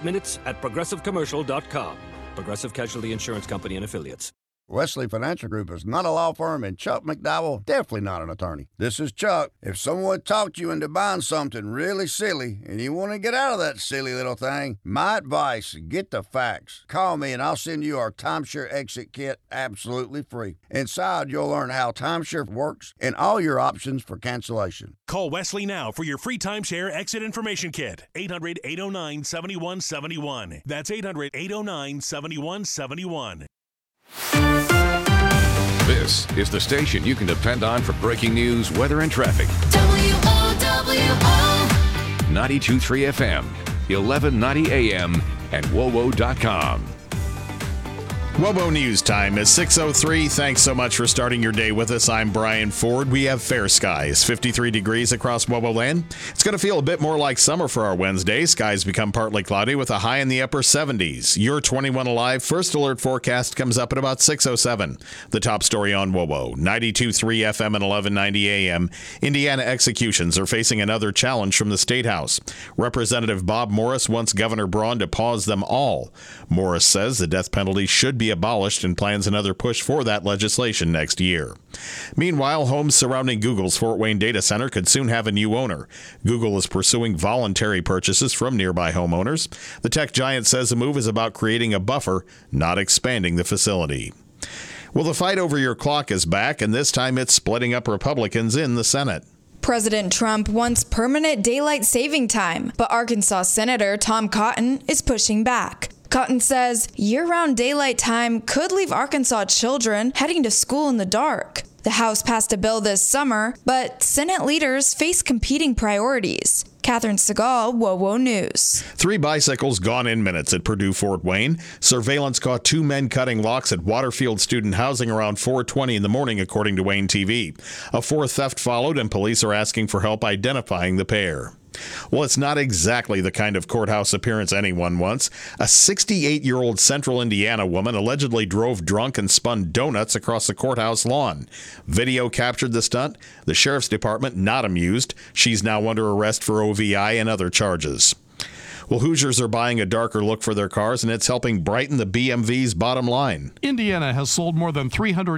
minutes at progressivecommercial.com. Progressive Casualty Insurance Company and Affiliates. Wesley Financial Group is not a law firm, and Chuck McDowell definitely not an attorney. This is Chuck. If someone talked you into buying something really silly and you want to get out of that silly little thing, my advice, get the facts. Call me and I'll send you our timeshare exit kit absolutely free. Inside, you'll learn how timeshare works and all your options for cancellation. Call Wesley now for your free timeshare exit information kit. 800-809-7171. That's 800-809-7171. This is the station you can depend on for breaking news, weather, and traffic. WOWO. 92.3 FM, 1190 AM, and WOWO.com. WOWO News Time is 6:03. Thanks so much for starting your day with us. I'm Brian Ford. We have fair skies, 53 degrees across WOWO land. It's going to feel a bit more like summer for our Wednesday. Skies become partly cloudy with a high in the upper 70s. Your 21 Alive First Alert forecast comes up at about 6:07. The top story on WOWO, 92.3 FM and 1190 AM. Indiana executions are facing another challenge from the State House. Representative Bob Morris wants Governor Braun to pause them all. Morris says the death penalty should be abolished and plans another push for that legislation next year. Meanwhile, homes surrounding Google's Fort Wayne data center could soon have a new owner. Google is pursuing voluntary purchases from nearby homeowners. The tech giant says the move is about creating a buffer, not expanding the facility. Well, the fight over your clock is back, and this time it's splitting up Republicans in the Senate. President Trump wants permanent daylight saving time, but Arkansas Senator Tom Cotton is pushing back. Cotton says year-round daylight time could leave Arkansas children heading to school in the dark. The House passed a bill this summer, but Senate leaders face competing priorities. Catherine Segal, WOWO News. 3 bicycles gone in minutes at Purdue Fort Wayne. Surveillance caught 2 men cutting locks at Waterfield student housing around 4:20 in the morning, according to Wayne TV. A 4th theft followed, and police are asking for help identifying the pair. Well, it's not exactly the kind of courthouse appearance anyone wants. A 68-year-old Central Indiana woman allegedly drove drunk and spun donuts across the courthouse lawn. Video captured the stunt. The sheriff's department not amused. She's now under arrest for OVI and other charges. Well, Hoosiers are buying a darker look for their cars, and it's helping brighten the BMV's bottom line. Indiana has sold more than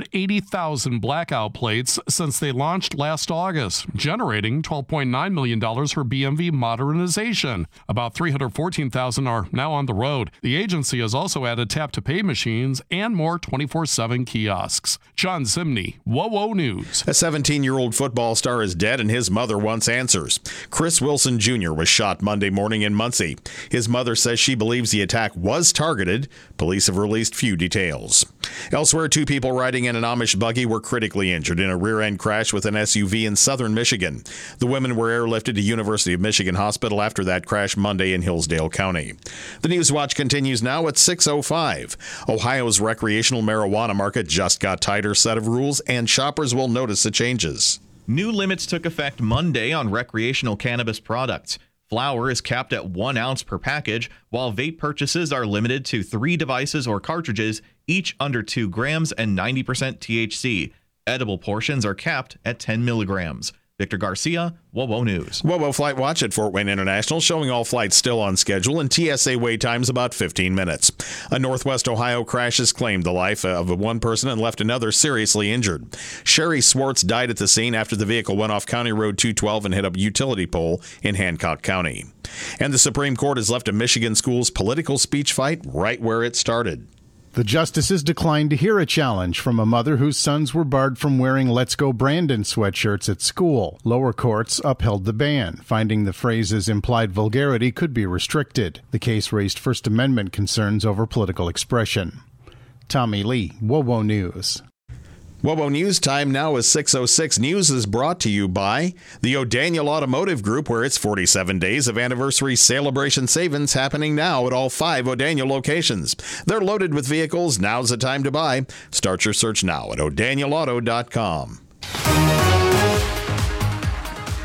380,000 blackout plates since they launched last August, generating $12.9 million for BMV modernization. About 314,000 are now on the road. The agency has also added tap-to-pay machines and more 24/7 kiosks. John Zimney, WOWO News. A 17-year-old football star is dead, and his mother wants answers. Chris Wilson Jr. was shot Monday morning in Muncie. His mother says she believes the attack was targeted. Police have released few details. Elsewhere, 2 people riding in an Amish buggy were critically injured in a rear-end crash with an SUV in southern Michigan. The women were airlifted to University of Michigan Hospital after that crash Monday in Hillsdale County. The News Watch continues now at 6:05. Ohio's recreational marijuana market just got tighter set of rules, and shoppers will notice the changes. New limits took effect Monday on recreational cannabis products. Flower is capped at 1 ounce per package, while vape purchases are limited to 3 devices or cartridges, each under 2 grams and 90% THC. Edible portions are capped at 10 milligrams. Victor Garcia, WOWO News. WOWO Flight Watch at Fort Wayne International showing all flights still on schedule and TSA wait times about 15 minutes. A Northwest Ohio crash has claimed the life of one person and left another seriously injured. Sherry Swartz died at the scene after the vehicle went off County Road 212 and hit a utility pole in Hancock County. And the Supreme Court has left a Michigan school's political speech fight right where it started. The justices declined to hear a challenge from a mother whose sons were barred from wearing Let's Go Brandon sweatshirts at school. Lower courts upheld the ban, finding the phrase's implied vulgarity could be restricted. The case raised First Amendment concerns over political expression. Tommy Lee, WOWO News. WOWO News time now is 6:06. News is brought to you by the O'Daniel Automotive Group, where it's 47 days of anniversary celebration savings happening now at all 5 O'Daniel locations. They're loaded with vehicles. Now's the time to buy. Start your search now at o'danielauto.com.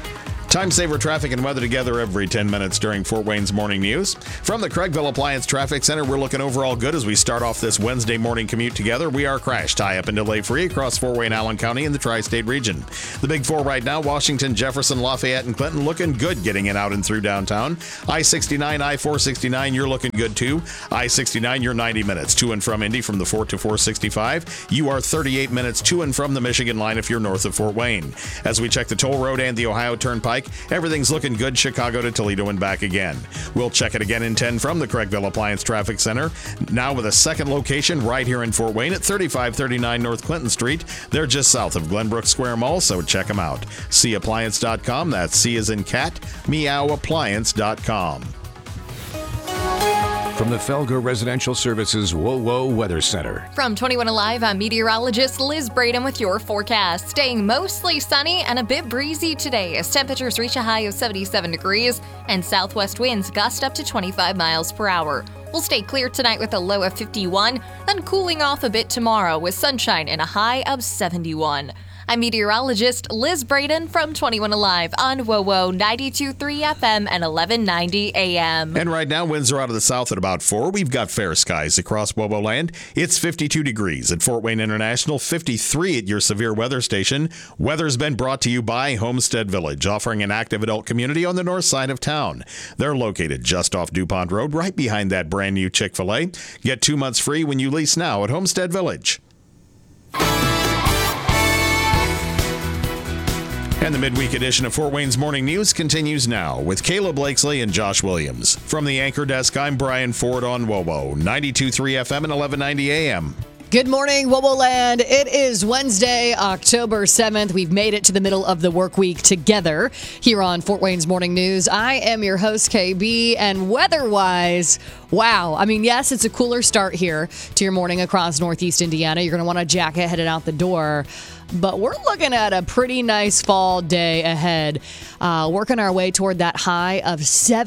Time saver traffic and weather together every 10 minutes during Fort Wayne's Morning News. From the Craigville Appliance Traffic Center, we're looking overall good as we start off this Wednesday morning commute together. We are crash, tie-up, and delay-free across Fort Wayne, Allen County, and the Tri-State region. The Big Four right now, Washington, Jefferson, Lafayette, and Clinton looking good getting in out and through downtown. I-69, I-469, you're looking good too. I-69, you're 90 minutes to and from Indy from the Fort to 465. You are 38 minutes to and from the Michigan line if you're north of Fort Wayne. As we check the toll road and the Ohio Turnpike, everything's looking good Chicago to Toledo and back again. We'll check it again in 10 from the Craigville Appliance Traffic Center. Now with a second location right here in Fort Wayne at 3539 North Clinton Street. They're just south of Glenbrook Square Mall, so check them out. Appliance.com. That's C as in cat, meowappliance.com. From the Felger Residential Services WOWO Weather Center. From 21 Alive, I'm meteorologist Liz Braden with your forecast. Staying mostly sunny and a bit breezy today as temperatures reach a high of 77 degrees and southwest winds gust up to 25 miles per hour. We'll stay clear tonight with a low of 51, then cooling off a bit tomorrow with sunshine and a high of 71. I'm meteorologist Liz Braden from 21 Alive on WOWO 92.3 FM and 1190 AM. And right now, winds are out of the south at about 4. We've got fair skies across WOWO land. It's 52 degrees at Fort Wayne International, 53 at your severe weather station. Weather's been brought to you by Homestead Village, offering an active adult community on the north side of town. They're located just off DuPont Road, right behind that brand new Chick-fil-A. Get 2 months free when you lease now at Homestead Village. And the midweek edition of Fort Wayne's Morning News continues now with Kayla Blakesley and Josh Williams. From the anchor desk, I'm Brian Ford on WOWO, 92.3 FM and 1190 AM. Good morning, WOWO Land. It is Wednesday, October 7th. We've made it to the middle of the work week together here on Fort Wayne's Morning News. I am your host, KB, and weather-wise, wow. I mean, yes, it's a cooler start here to your morning across Northeast Indiana. You're going to want a jacket headed out the door. But we're looking at a pretty nice fall day ahead, working our way toward that high of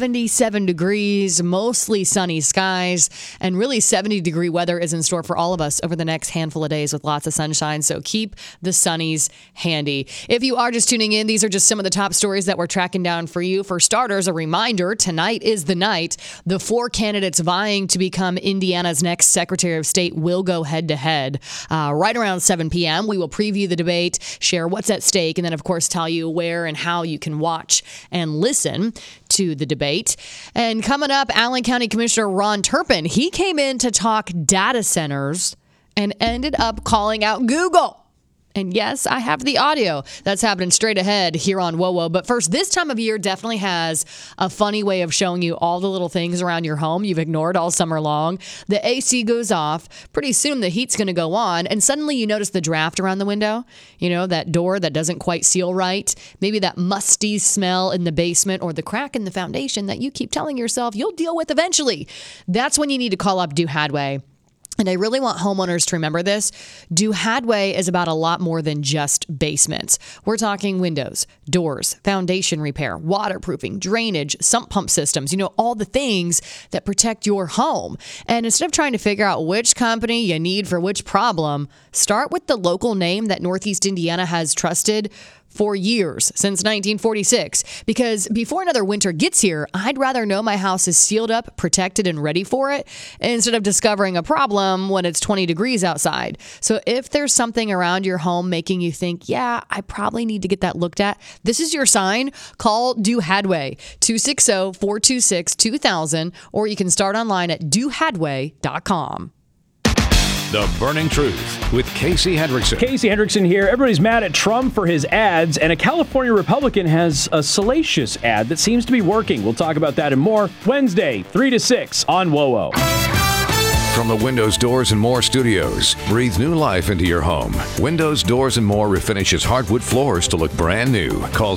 77 degrees, mostly sunny skies, and really 70-degree weather is in store for all of us over the next handful of days with lots of sunshine, so keep the sunnies handy. If you are just tuning in, these are just some of the top stories that we're tracking down for you. For starters, a reminder, tonight is the night the 4 candidates vying to become Indiana's next Secretary of State will go head-to-head. Right around 7 p.m., we will preview the debate, share what's at stake, and then, of course, tell you where and how you can watch and listen to the debate. And coming up, Allen County Commissioner Ron Turpin, he came in to talk data centers and ended up calling out Google. And yes, I have the audio. That's happening straight ahead here on WOWO. But first, this time of year definitely has a funny way of showing you all the little things around your home you've ignored all summer long. The AC goes off. Pretty soon the heat's going to go on. And suddenly you notice the draft around the window. You know, that door that doesn't quite seal right. Maybe that musty smell in the basement or the crack in the foundation that you keep telling yourself you'll deal with eventually. That's when you need to call up Do Hadway. And I really want homeowners to remember this. Do Hadway is about a lot more than just basements. We're talking windows, doors, foundation repair, waterproofing, drainage, sump pump systems, you know, all the things that protect your home. And instead of trying to figure out which company you need for which problem, start with the local name that Northeast Indiana has trusted for years, since 1946. Because before another winter gets here, I'd rather know my house is sealed up, protected, and ready for it, instead of discovering a problem when it's 20 degrees outside. So if there's something around your home making you think, yeah, I probably need to get that looked at, this is your sign. Call Do Hadway, 260-426-2000, or you can start online at dohadway.com. The Burning Truth with Casey Hendrickson. Casey Hendrickson here. Everybody's mad at Trump for his ads, and a California Republican has a salacious ad that seems to be working. We'll talk about that and more Wednesday, 3 to 6 on WOWO. From the Windows, Doors, and More studios, breathe new life into your home. Windows, Doors, and More refinishes hardwood floors to look brand new. Call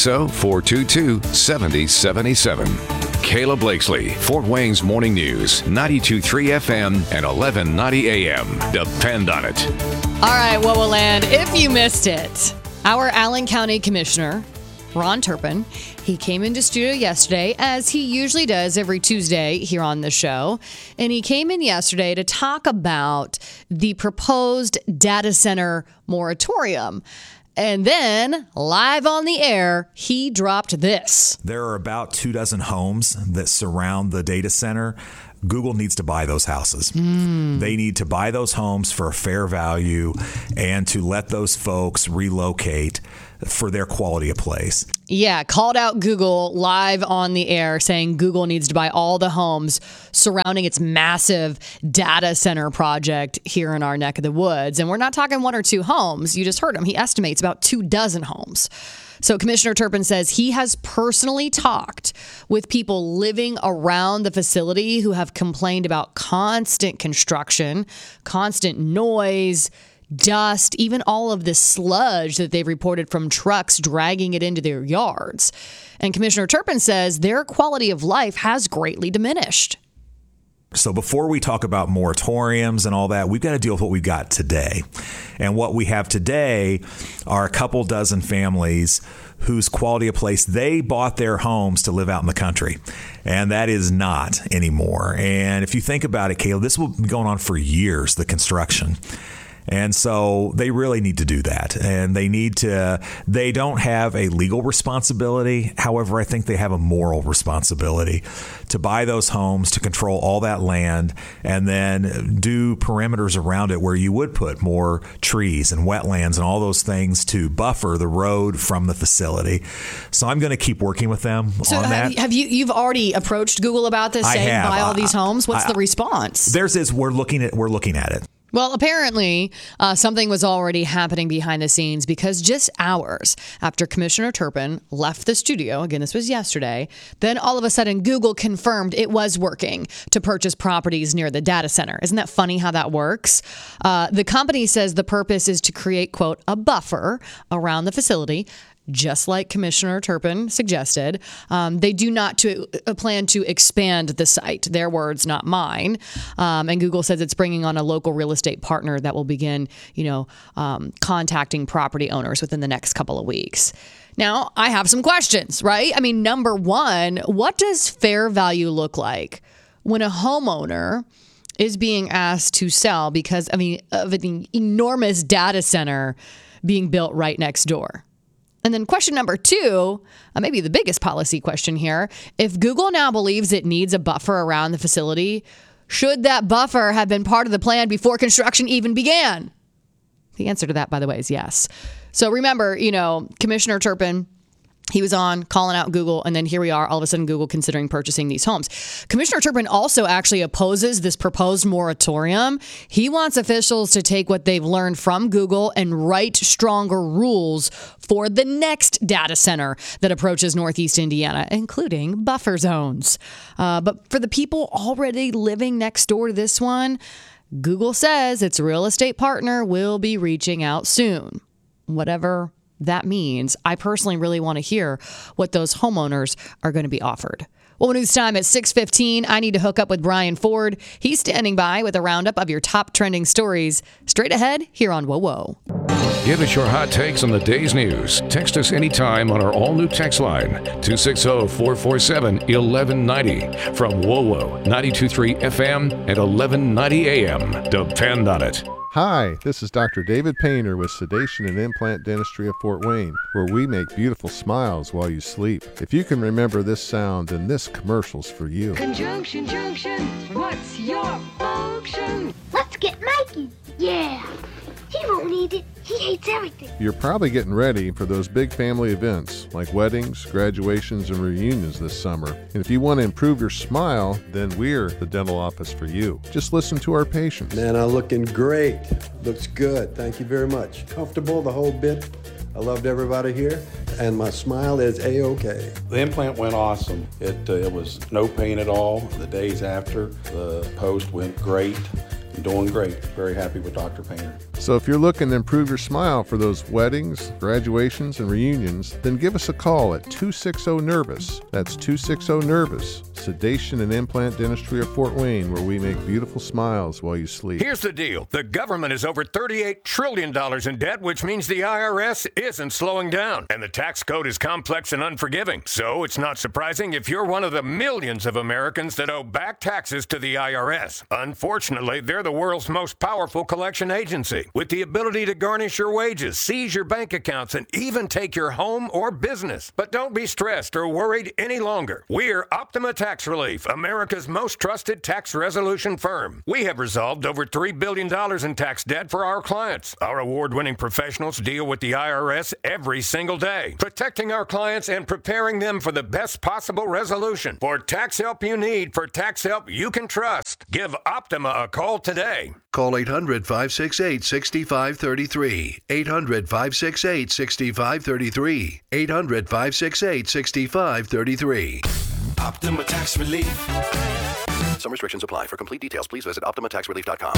260-422-7077. Kayla Blakesley, Fort Wayne's Morning News, 92.3 FM and 1190 AM. Depend on it. All right, WOWO Land, if you missed it, our Allen County Commissioner, Ron Turpin, he came into studio yesterday, as he usually does every Tuesday here on the show. And he came in yesterday to talk about the proposed data center moratorium. And then, live on the air, he dropped this. There are about 24 homes that surround the data center. Google needs to buy those houses. They need to buy those homes for a fair value and to let those folks relocate for their quality of place. Yeah, called out Google live on the air, saying Google needs to buy all the homes surrounding its massive data center project here in our neck of the woods. And we're not talking 1 or 2 homes. You just heard him. He estimates about 24 homes. So Commissioner Turpin says he has personally talked with people living around the facility who have complained about constant construction, constant noise, dust, even all of the sludge that they've reported from trucks dragging it into their yards. And Commissioner Turpin says their quality of life has greatly diminished. So before we talk about moratoriums and all that, we've got to deal with what we've got today. And what we have today are a couple dozen families whose quality of place, they bought their homes to live out in the country. And that is not anymore. And if you think about it, Caleb, this will be going on for years, the construction. And so they really need to do that. And they don't have a legal responsibility. However, I think they have a moral responsibility to buy those homes, to control all that land, and then do perimeters around it where you would put more trees and wetlands and all those things to buffer the road from the facility. So I'm going to keep working with them on that. Have you've already approached Google about this, saying buy all these homes? What's the response? Theirs is we're looking at it. Well, apparently, something was already happening behind the scenes, because just hours after Commissioner Turpin left the studio, again, this was yesterday, then all of a sudden Google confirmed it was working to purchase properties near the data center. Isn't that funny how that works? The company says the purpose is to create, quote, a buffer around the facility, just like Commissioner Turpin suggested. They do not plan to expand the site. Their words, not mine. And Google says it's bringing on a local real estate partner that will begin, contacting property owners within the next couple of weeks. Now, I have some questions, right? I mean, number one, what does fair value look like when a homeowner is being asked to sell because of an enormous data center being built right next door? And then question number two, maybe the biggest policy question here, if Google now believes it needs a buffer around the facility, should that buffer have been part of the plan before construction even began? The answer to that, by the way, is yes. So remember, Commissioner Turpin, he was on calling out Google, and then here we are, all of a sudden Google considering purchasing these homes. Commissioner Turpin also actually opposes this proposed moratorium. He wants officials to take what they've learned from Google and write stronger rules for the next data center that approaches Northeast Indiana, including buffer zones. But for the people already living next door to this one, Google says its real estate partner will be reaching out soon. Whatever that means, I personally really want to hear what those homeowners are going to be offered. Well, news time at 6:15. I need to hook up with Brian Ford. He's standing by with a roundup of your top trending stories. Straight ahead here on Whoa Whoa. Give us your hot takes on the day's news. Text us anytime on our all-new text line, 260-447-1190. From Whoa Whoa, 92.3 FM and 1190 AM. Depend on it. Hi, this is Dr. David Painter with Sedation and Implant Dentistry of Fort Wayne, where we make beautiful smiles while you sleep. If you can remember this sound, then this commercial's for you. Conjunction, junction, what's your function? Let's get Mikey. Yeah, he won't need it. He hates everything. You're probably getting ready for those big family events like weddings, graduations, and reunions this summer. And if you want to improve your smile, then we're the dental office for you. Just listen to our patients. Man, I'm looking great. Looks good. Thank you very much. Comfortable, the whole bit. I loved everybody here, and my smile is A-OK. The implant went awesome. It was no pain at all. The days after, the post went great. I'm doing great. Very happy with Dr. Painter. So if you're looking to improve your smile for those weddings, graduations, and reunions, then give us a call at 260-NERVOUS. That's 260-NERVOUS. Sedation and Implant Dentistry of Fort Wayne, where we make beautiful smiles while you sleep. Here's the deal. The government is over $38 trillion in debt, which means the IRS isn't slowing down. And the tax code is complex and unforgiving. So it's not surprising if you're one of the millions of Americans that owe back taxes to the IRS. Unfortunately, they're the world's most powerful collection agency, with the ability to garnish your wages, seize your bank accounts, and even take your home or business. But don't be stressed or worried any longer. We're Optima Tax Relief, America's most trusted tax resolution firm. We have resolved over $3 billion in tax debt for our clients. Our award-winning professionals deal with the IRS every single day, protecting our clients and preparing them for the best possible resolution. For tax help you need, for tax help you can trust, give Optima a call today. Call 800-568-6533. 800-568-6533. 800-568-6533. Optima Tax Relief. Some restrictions apply. For complete details, please visit OptimaTaxRelief.com.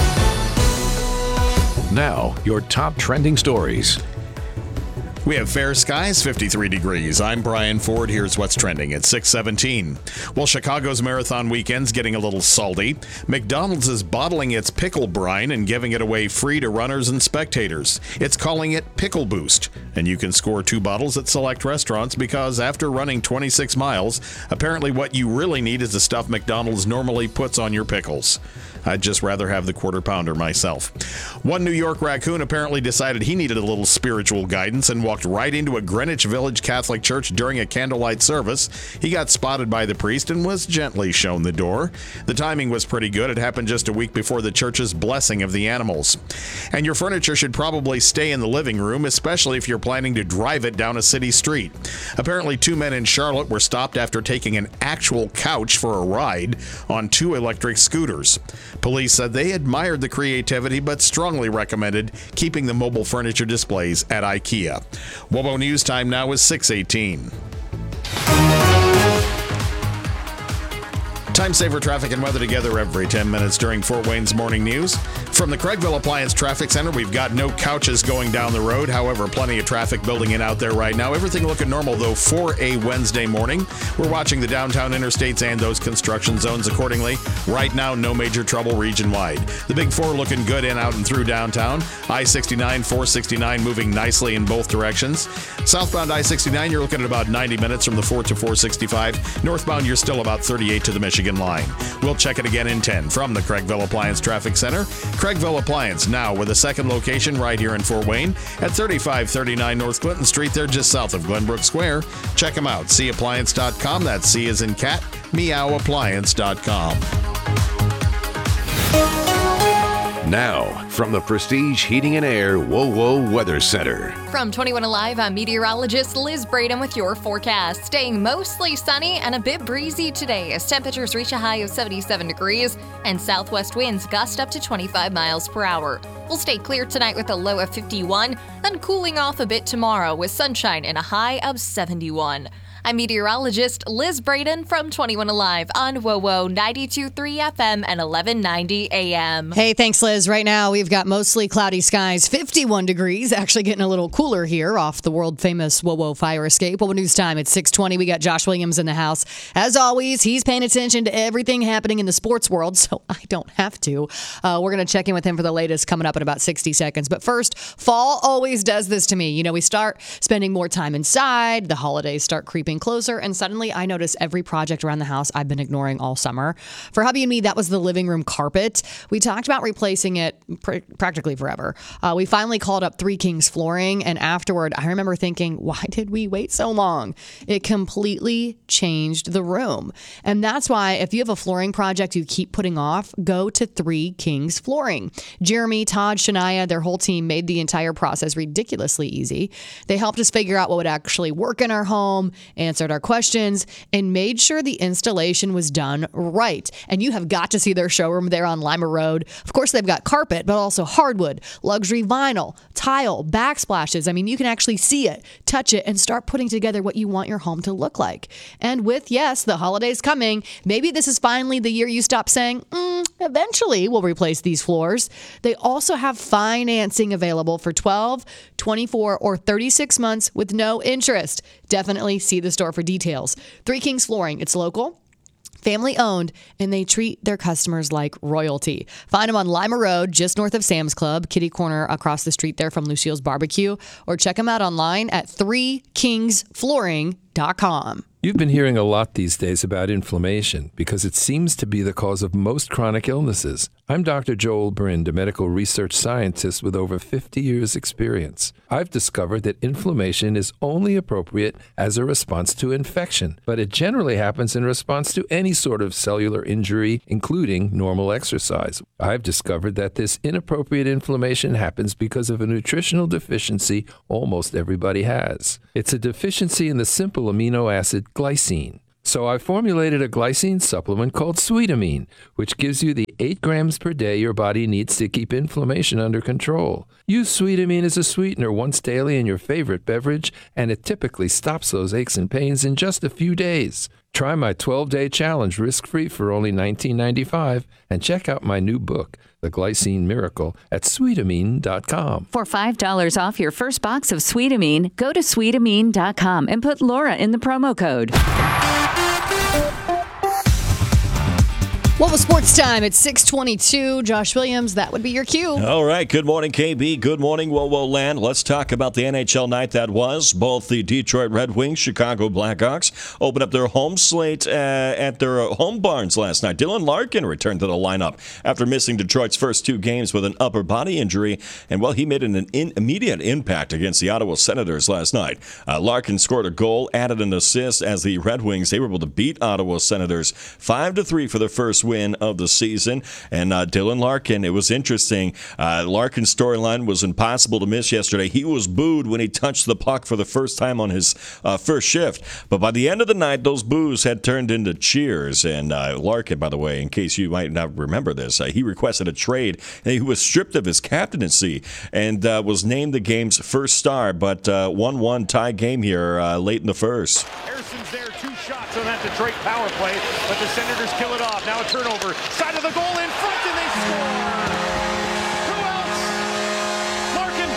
Now, your top trending stories. We have fair skies, 53 degrees. I'm Brian Ford. Here's what's trending at 6:17. Well, Chicago's marathon weekend's getting a little salty. McDonald's is bottling its pickle brine and giving it away free to runners and spectators. It's calling it Pickle Boost, and you can score 2 bottles at select restaurants because after running 26 miles, apparently what you really need is the stuff McDonald's normally puts on your pickles. I'd just rather have the quarter pounder myself. One New York raccoon apparently decided he needed a little spiritual guidance and walked right into a Greenwich Village Catholic church during a candlelight service. He got spotted by the priest and was gently shown the door. The timing was pretty good. It happened just a week before the church's blessing of the animals. And your furniture should probably stay in the living room, especially if you're planning to drive it down a city street. Apparently 2 men in Charlotte were stopped after taking an actual couch for a ride on 2 electric scooters. Police said they admired the creativity but strongly recommended keeping the mobile furniture displays at IKEA. WOBO News time now is 6:18. Time saver traffic and weather together every 10 minutes during Fort Wayne's morning news. From the Craigville Appliance Traffic Center, we've got no couches going down the road. However, plenty of traffic building in out there right now. Everything looking normal, though, for a Wednesday morning. We're watching the downtown interstates and those construction zones accordingly. Right now, no major trouble region-wide. The Big Four looking good in, out, and through downtown. I-69, 469 moving nicely in both directions. Southbound I-69, you're looking at about 90 minutes from the 4 to 465. Northbound, you're still about 38 to the Michigan line. We'll check it again in 10 from the Craigville Appliance Traffic Center. Craigville Appliance now with a second location right here in Fort Wayne at 3539 North Clinton Street. They're just south of Glenbrook Square. Check them out. Appliance.com. That's C as in cat, meowappliance.com. Now, from the Prestige Heating and Air WOWO Weather Center. From 21 Alive, I'm meteorologist Liz Braden with your forecast. Staying mostly sunny and a bit breezy today as temperatures reach a high of 77 degrees and southwest winds gust up to 25 miles per hour. We'll stay clear tonight with a low of 51, then cooling off a bit tomorrow with sunshine and a high of 71. I'm meteorologist Liz Braden from 21 Alive on WOWO 92.3 FM and 1190 AM. Hey, thanks, Liz. Right now, we've got mostly cloudy skies, 51 degrees, actually getting a little cooler here off the world-famous WOWO fire escape. WOWO News time at 6:20. We got Josh Williams in the house. As always, he's paying attention to everything happening in the sports world, so I don't have to. We're going to check in with him for the latest coming up in about 60 seconds. But first, fall always does this to me. You know, we start spending more time inside, the holidays start creeping closer, and suddenly I notice every project around the house I've been ignoring all summer. For hubby and me, that was the living room carpet. We talked about replacing it practically forever. We finally called up Three Kings Flooring, and afterward, I remember thinking, why did we wait so long? It completely changed the room. And that's why if you have a flooring project you keep putting off, go to Three Kings Flooring. Jeremy, Todd, Shania, their whole team made the entire process ridiculously easy. They helped us figure out what would actually work in our home, answered our questions, and made sure the installation was done right. And you have got to see their showroom there on Lima Road. Of course, they've got carpet, but also hardwood, luxury vinyl, tile, backsplashes. I mean, you can actually see it, touch it, and start putting together what you want your home to look like. And with, yes, the holidays coming, maybe this is finally the year you stop saying, eventually we'll replace these floors. They also have financing available for 12, 24, or 36 months with no interest. Definitely see the store for details. Three Kings Flooring, it's local, family owned, and they treat their customers like royalty. Find them on Lima Road, just north of Sam's Club, kitty corner across the street there from Lucille's Barbecue, or check them out online at 3kingsflooring.com. You've been hearing a lot these days about inflammation because it seems to be the cause of most chronic illnesses. I'm Dr. Joel Brind, a medical research scientist with over 50 years' experience. I've discovered that inflammation is only appropriate as a response to infection, but it generally happens in response to any sort of cellular injury, including normal exercise. I've discovered that this inappropriate inflammation happens because of a nutritional deficiency almost everybody has. It's a deficiency in the simple amino acid glycine. So I formulated a glycine supplement called Sweetamine, which gives you the 8 grams per day your body needs to keep inflammation under control. Use Sweetamine as a sweetener once daily in your favorite beverage, and it typically stops those aches and pains in just a few days. Try my 12-day challenge risk-free for only $19.95 and check out my new book, The Glycine Miracle, at Sweetamine.com. For $5 off your first box of Sweetamine, go to Sweetamine.com and put Laura in the promo code. Well, the sports time at 6:22. Josh Williams, that would be your cue. All right. Good morning, KB. Good morning, Whoa Land. Let's talk about the NHL night that was. Both the Detroit Red Wings, Chicago Blackhawks opened up their home slate at their home barns last night. Dylan Larkin returned to the lineup after missing Detroit's first 2 games with an upper body injury, and well, he made an immediate impact against the Ottawa Senators last night. Larkin scored a goal, added an assist as the Red Wings, they were able to beat Ottawa Senators 5-3 for their first win of the season. And Dylan Larkin, it was interesting. Larkin's storyline was impossible to miss yesterday. He was booed when he touched the puck for the first time on his first shift. But by the end of the night, those boos had turned into cheers. And Larkin, by the way, in case you might not remember this, he requested a trade. And he was stripped of his captaincy and was named the game's first star. But 1-1 tie game here late in the first. Harrison's there, 2 shots on that Detroit power play, but the Senators kill it off. Now a turnover, side of the goal in front, and they score! Who else? Larkin!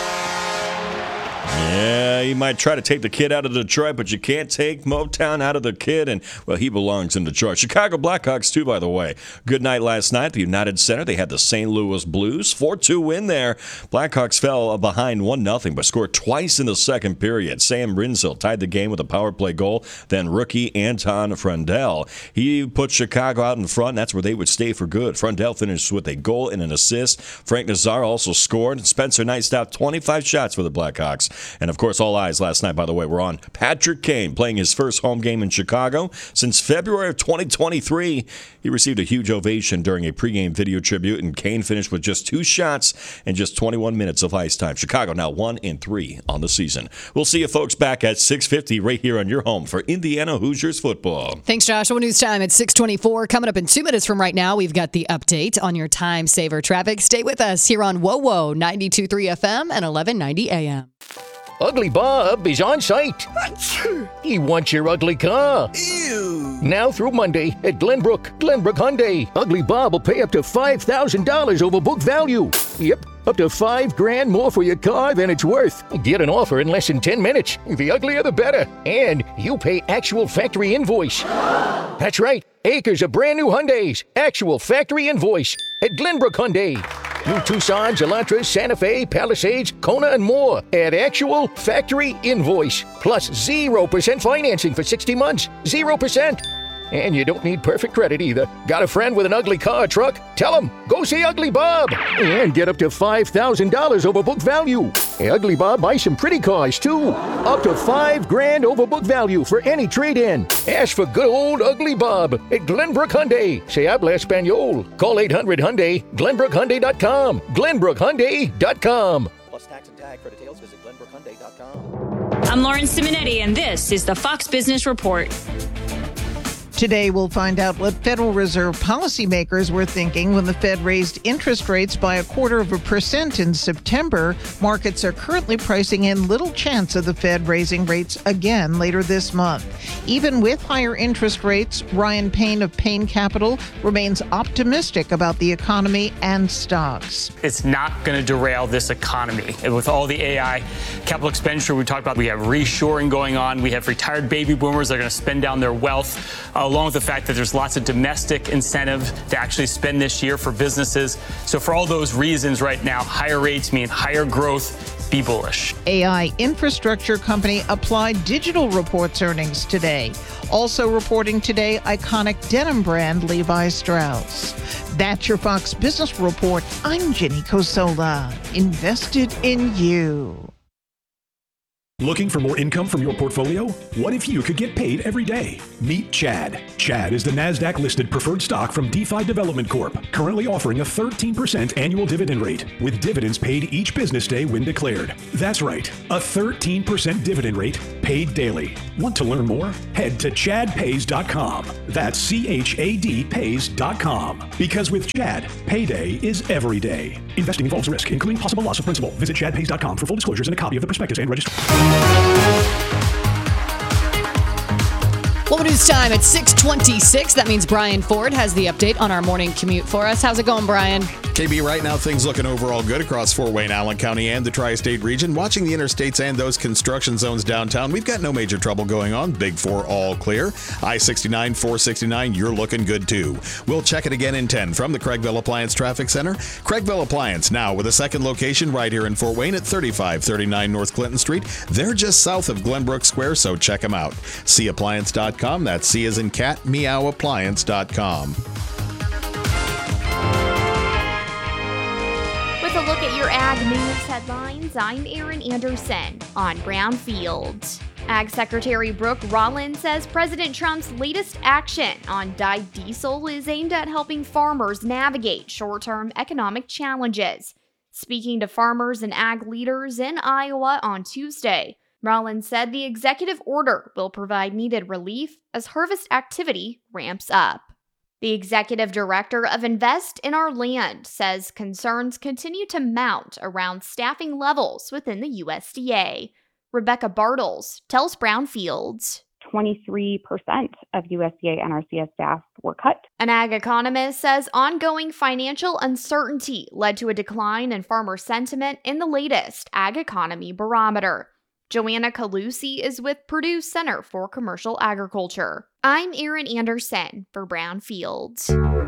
Yeah, you might try to take the kid out of Detroit, but you can't take Motown out of the kid, and, well, he belongs in Detroit. Chicago Blackhawks, too, by the way. Good night last night at the United Center. They had the St. Louis Blues. 4-2 win there. Blackhawks fell behind 1-0, but scored twice in the second period. Sam Rinzel tied the game with a power play goal. Then rookie Anton Frundell. He put Chicago out in front, and that's where they would stay for good. Frundell finished with a goal and an assist. Frank Nazar also scored. Spencer Knight stopped 25 shots for the Blackhawks. And, of course, all eyes last night, by the way, were on Patrick Kane playing his first home game in Chicago. Since February of 2023, he received a huge ovation during a pregame video tribute, and Kane finished with just 2 shots and just 21 minutes of ice time. Chicago now 1-3 on the season. We'll see you folks back at 6:50 right here on your home for Indiana Hoosiers football. Thanks, Joshua. News time at 6:24. Coming up in 2 minutes from right now, we've got the update on your time saver traffic. Stay with us here on WOWO 92.3 FM and 1190 AM. Ugly Bob is on site. He wants your ugly car. Ew. Now through Monday at Glenbrook Hyundai. Ugly Bob will pay up to $5,000 over book value. Yep, up to $5,000 more for your car than it's worth. Get an offer in less than 10 minutes. The uglier the better. And you pay actual factory invoice. That's right. Acres of brand new Hyundais. Actual factory invoice at Glenbrook Hyundai. New Tucsons, Elantras, Santa Fe, Palisades, Kona, and more at actual factory invoice. Plus 0% financing for 60 months. 0%. And you don't need perfect credit either. Got a friend with an ugly car or truck? Tell him, go see Ugly Bob. And get up to $5,000 over book value. Hey, Ugly Bob buys some pretty cars, too. Up to $5,000 over book value for any trade-in. Ask for good old Ugly Bob at Glenbrook Hyundai. Se habla Espanol. Call 800-HYUNDAI, GlenbrookHyundai.com. GlenbrookHyundai.com. Plus tax and tag. For details, visit GlenbrookHyundai.com. I'm Lauren Simonetti, and this is the Fox Business Report. Today, we'll find out what Federal Reserve policymakers were thinking when the Fed raised interest rates by 0.25% in September. Markets are currently pricing in little chance of the Fed raising rates again later this month. Even with higher interest rates, Ryan Payne of Payne Capital remains optimistic about the economy and stocks. It's not going to derail this economy. And with all the AI capital expenditure we talked about, we have reshoring going on. We have retired baby boomers that are going to spend down their wealth. A along with the fact that there's lots of domestic incentive to actually spend this year for businesses. So for all those reasons right now, higher rates mean higher growth. Be bullish. AI infrastructure company Applied Digital reports earnings today. Also reporting today, iconic denim brand Levi Strauss. That's your Fox Business Report. I'm Jenny Cosola. Invested in you. Looking for more income from your portfolio? What if you could get paid every day? Meet Chad. Chad is the NASDAQ-listed preferred stock from DeFi Development Corp., currently offering a 13% annual dividend rate, with dividends paid each business day when declared. That's right, a 13% dividend rate paid daily. Want to learn more? Head to chadpays.com. That's CHAD-Pays.com. Because with Chad, payday is every day. Investing involves risk, including possible loss of principal. Visit chadpays.com for full disclosures and a copy of the prospectus and registration. Well, news time at 6:26. That means Brian Ford has the update on our morning commute for us. How's it going, Brian? KB, right now things looking overall good across Fort Wayne, Allen County, and the tri-state region. Watching the interstates and those construction zones downtown, we've got no major trouble going on. Big 4 all clear. I-69, 469, you're looking good too. We'll check it again in 10 from the Craigville Appliance Traffic Center. Craigville Appliance now with a second location right here in Fort Wayne at 3539 North Clinton Street. They're just south of Glenbrook Square, so check them out. CAppliance.com. That's C as in cat, meowappliance.com. With a look at your ag news headlines, I'm Erin Anderson on Brownfield. Ag Secretary Brooke Rollins says President Trump's latest action on dyed diesel is aimed at helping farmers navigate short-term economic challenges. Speaking to farmers and ag leaders in Iowa on Tuesday, Rollins said the executive order will provide needed relief as harvest activity ramps up. The executive director of Invest in Our Land says concerns continue to mount around staffing levels within the USDA. Rebecca Bartles tells Brownfield. 23% of USDA NRCS staff were cut. An ag economist says ongoing financial uncertainty led to a decline in farmer sentiment in the latest Ag Economy Barometer. Joanna Calusi is with Purdue Center for Commercial Agriculture. I'm Erin Anderson for Brownfield.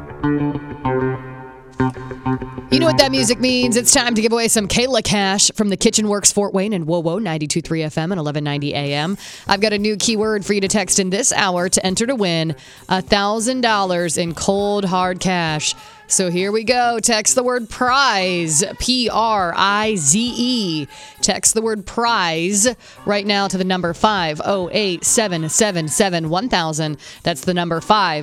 You know what that music means. It's time to give away some Kayla cash from the Kitchen Works Fort Wayne and WOWO 92.3 FM and 1190 AM. I've got a new keyword for you to text in this hour to enter to win $1,000 in cold hard cash. So here we go. Text the word prize, Prize. Text the word prize right now to the number 508-777-1000. That's the number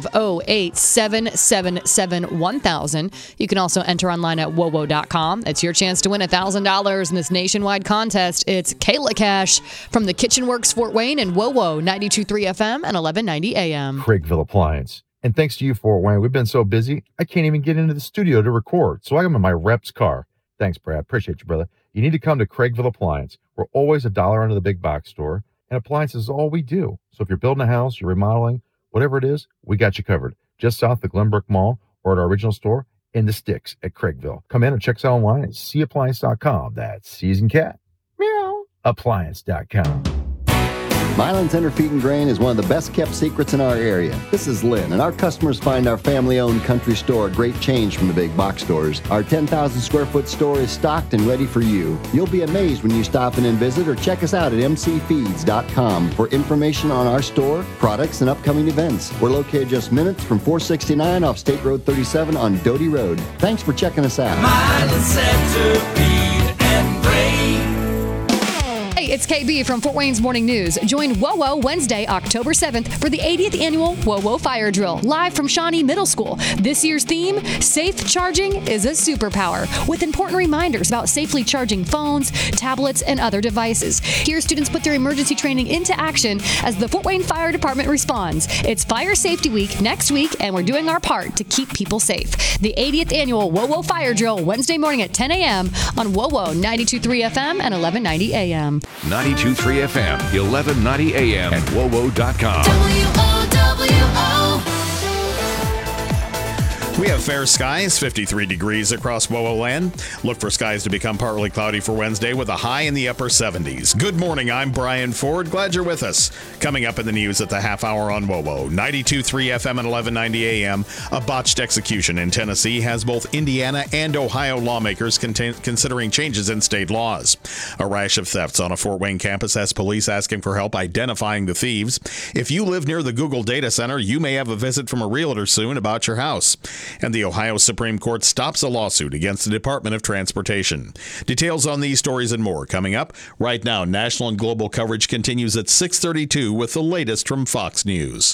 508-777-1000. You can also enter online at WOWO.com. It's your chance to win $1,000 in this nationwide contest. It's Kayla Cash from the Kitchen Works Fort Wayne and WOWO 92.3 FM and 1190 AM. Craigville Appliance. And thanks to you, Fort Wayne, we've been so busy, I can't even get into the studio to record. So I'm in my rep's car. Thanks, Brad. Appreciate you, brother. You need to come to Craigville Appliance. We're always $1 under the big box store, and appliances is all we do. So if you're building a house, you're remodeling, whatever it is, we got you covered. Just south of the Glenbrook Mall or at our original store in the sticks at Craigville. Come in and check us out online at CAppliance.com. That's C as in cat. Meow. Appliance.com. Milan Tender Feed and Grain is one of the best kept secrets in our area. This is Lynn, and our customers find our family-owned country store a great change from the big box stores. Our 10,000 square foot store is stocked and ready for you. You'll be amazed when you stop in and visit or check us out at mcfeeds.com for information on our store, products, and upcoming events. We're located just minutes from 469 off State Road 37 on Doty Road. Thanks for checking us out. Milan Center Feed and Grain. Hey, it's KB from Fort Wayne's Morning News. Join WOWO Wednesday, October 7th for the 80th annual WOWO Fire Drill, live from Shawnee Middle School. This year's theme, Safe Charging is a Superpower, with important reminders about safely charging phones, tablets, and other devices. Here, students put their emergency training into action as the Fort Wayne Fire Department responds. It's Fire Safety Week next week, and we're doing our part to keep people safe. The 80th annual WOWO Fire Drill, Wednesday morning at 10 a.m. on WOWO 92.3 FM and 1190 AM. 92.3 FM, 1190 AM, and WOWO.com. We have fair skies, 53 degrees across WOWO land. Look for skies to become partly cloudy for Wednesday with a high in the upper 70s. Good morning, I'm Brian Ford. Glad you're with us. Coming up in the news at the half hour on WOWO, 92.3 FM and 1190 AM. A botched execution in Tennessee has both Indiana and Ohio lawmakers considering changes in state laws. A rash of thefts on a Fort Wayne campus has police asking for help identifying the thieves. If you live near the Google data center, you may have a visit from a realtor soon about your house. And the Ohio Supreme Court stops a lawsuit against the Department of Transportation. Details on these stories and more coming up. Right now, national and global coverage continues at 6:32 with the latest from Fox News.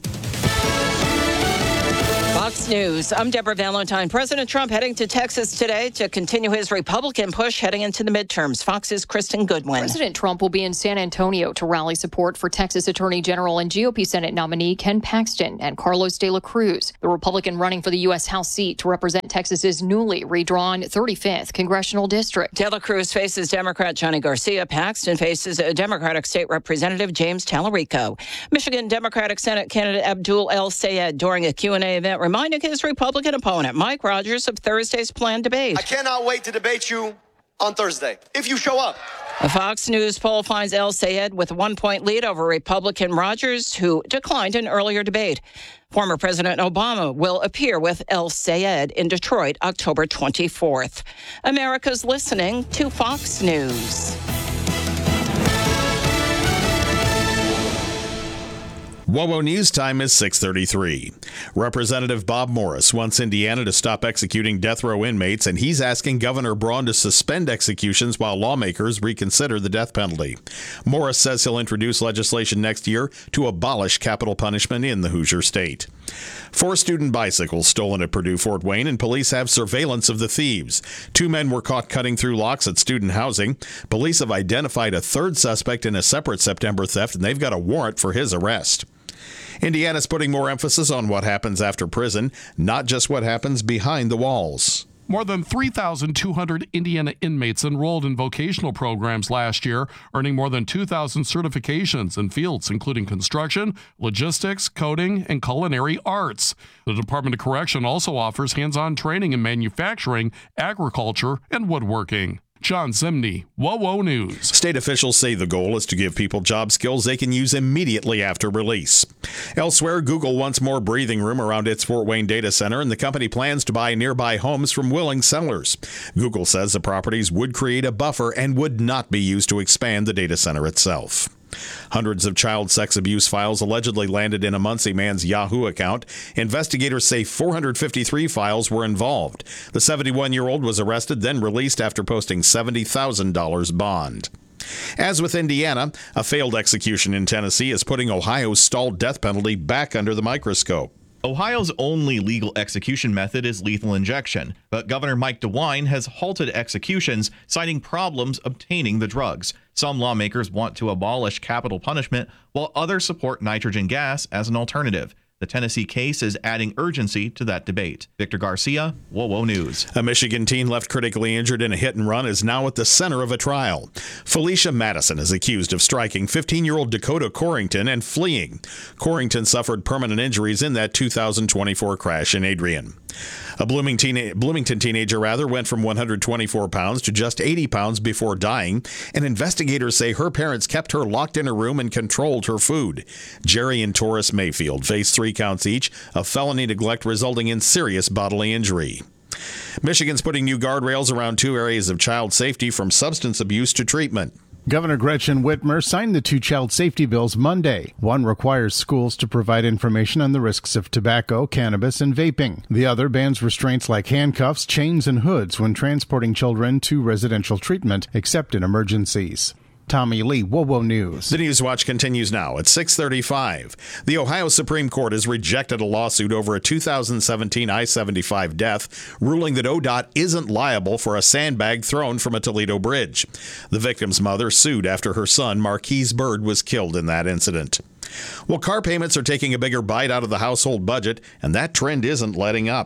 Fox News. I'm Deborah Valentine. President Trump heading to Texas today to continue his Republican push heading into the midterms. Fox's Kristen Goodwin. President Trump will be in San Antonio to rally support for Texas Attorney General and GOP Senate nominee Ken Paxton and Carlos de la Cruz, the Republican running for the U.S. House seat to represent Texas's newly redrawn 35th congressional district. De la Cruz faces Democrat Johnny Garcia. Paxton faces Democratic State Representative James Tallarico. Michigan Democratic Senate candidate Abdul El Sayed during a Q&A event reminding his Republican opponent, Mike Rogers, of Thursday's planned debate. I cannot wait to debate you on Thursday, if you show up. A Fox News poll finds El Sayed with a 1-point lead over Republican Rogers, who declined an earlier debate. Former President Obama will appear with El Sayed in Detroit October 24th. America's listening to Fox News. WOWO News time is 6:33. Representative Bob Morris wants Indiana to stop executing death row inmates, and he's asking Governor Braun to suspend executions while lawmakers reconsider the death penalty. Morris says he'll introduce legislation next year to abolish capital punishment in the Hoosier State. 4 student bicycles stolen at Purdue Fort Wayne, and police have surveillance of the thieves. 2 men were caught cutting through locks at student housing. Police have identified a 3rd suspect in a separate September theft, and they've got a warrant for his arrest. Indiana's putting more emphasis on what happens after prison, not just what happens behind the walls. More than 3,200 Indiana inmates enrolled in vocational programs last year, earning more than 2,000 certifications in fields including construction, logistics, coding, and culinary arts. The Department of Correction also offers hands-on training in manufacturing, agriculture, and woodworking. John Zimney, WOWO News. State officials say the goal is to give people job skills they can use immediately after release. Elsewhere, Google wants more breathing room around its Fort Wayne data center, and the company plans to buy nearby homes from willing sellers. Google says the properties would create a buffer and would not be used to expand the data center itself. Hundreds of child sex abuse files allegedly landed in a Muncie man's Yahoo account. Investigators say 453 files were involved. The 71-year-old was arrested, then released after posting $70,000 bond. As with Indiana, a failed execution in Tennessee is putting Ohio's stalled death penalty back under the microscope. Ohio's only legal execution method is lethal injection, but Governor Mike DeWine has halted executions, citing problems obtaining the drugs. Some lawmakers want to abolish capital punishment, while others support nitrogen gas as an alternative. The Tennessee case is adding urgency to that debate. Victor Garcia, WOWO News. A Michigan teen left critically injured in a hit and run is now at the center of a trial. Felicia Madison is accused of striking 15-year-old Dakota Corrington and fleeing. Corrington suffered permanent injuries in that 2024 crash in Adrian. A Bloomington teenager went from 124 pounds to just 80 pounds before dying, and investigators say her parents kept her locked in a room and controlled her food. Jerry and Taurus Mayfield face 3 counts each of felony neglect resulting in serious bodily injury. Michigan's putting new guardrails around 2 areas of child safety, from substance abuse to treatment. Governor Gretchen Whitmer signed the 2 child safety bills Monday. One requires schools to provide information on the risks of tobacco, cannabis, and vaping. The other bans restraints like handcuffs, chains, and hoods when transporting children to residential treatment, except in emergencies. Tommy Lee, WOWO News. The News Watch continues now at 6:35. The Ohio Supreme Court has rejected a lawsuit over a 2017 I-75 death, ruling that ODOT isn't liable for a sandbag thrown from a Toledo bridge. The victim's mother sued after her son, Marquise Bird, was killed in that incident. Well, car payments are taking a bigger bite out of the household budget, and that trend isn't letting up.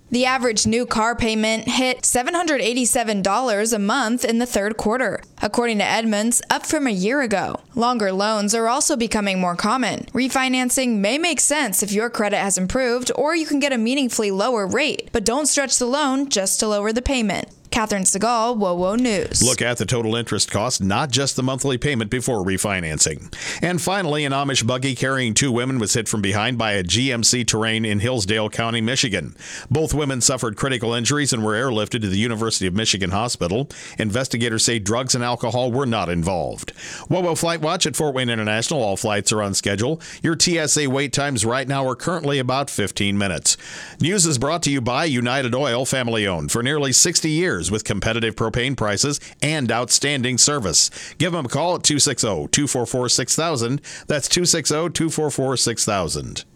The average new car payment hit $787 a month in the third quarter, according to Edmunds, up from a year ago. Longer loans are also becoming more common. Refinancing may make sense if your credit has improved, or you can get a meaningfully lower rate, but don't stretch the loan just to lower the payment. Catherine Segal, WOWO News. Look at the total interest cost, not just the monthly payment before refinancing. And finally, an Amish buggy carrying 2 women was hit from behind by a GMC Terrain in Hillsdale County, Michigan. Both women suffered critical injuries and were airlifted to the University of Michigan Hospital. Investigators say drugs and alcohol were not involved. WOWO Flight Watch at Fort Wayne International. All flights are on schedule. Your TSA wait times right now are currently about 15 minutes. News is brought to you by United Oil, family owned for nearly 60 years. With competitive propane prices and outstanding service. Give them a call at 260-244-6000. That's 260-244-6000.